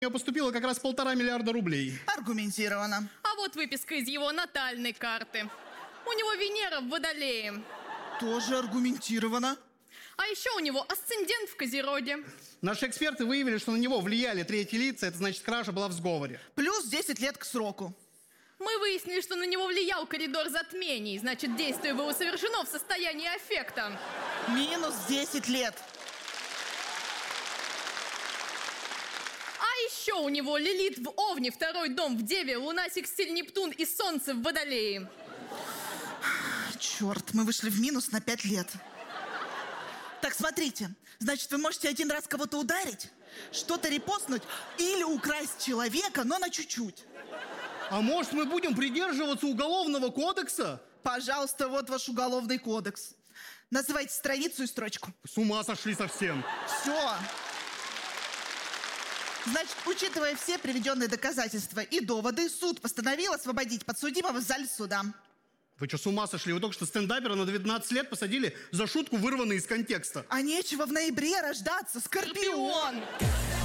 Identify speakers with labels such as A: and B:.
A: У него поступило как раз 1,5 миллиарда рублей.
B: Аргументированно.
C: А вот выписка из его натальной карты. У него Венера в Водолее.
B: Тоже аргументированно.
C: А еще у него асцендент в Козероге.
A: Наши эксперты выявили, что на него влияли третьи лица, это значит, кража была в сговоре.
B: Плюс 10 лет к сроку.
C: Мы выяснили, что на него влиял коридор затмений. Значит, действие было совершено в состоянии аффекта.
B: Минус 10 лет.
C: А еще у него Лилит в Овне, второй дом в Деве, Луна, секстиль, Нептун и Солнце в Водолее.
B: Черт, мы вышли в минус на 5 лет. Так, смотрите. Значит, вы можете один раз кого-то ударить, что-то репостнуть или украсть человека, но на чуть-чуть.
A: А может, мы будем придерживаться Уголовного кодекса?
B: Пожалуйста, вот ваш уголовный кодекс. Называйте страницу и строчку.
A: С ума сошли совсем.
B: Все. Значит, учитывая все приведенные доказательства и доводы, суд постановил освободить подсудимого в зале суда.
A: Вы что, с ума сошли? Вы только что стендапера на 12 лет посадили за шутку, вырванную из контекста.
B: А нечего в ноябре рождаться, Скорпион!
C: Скорпион!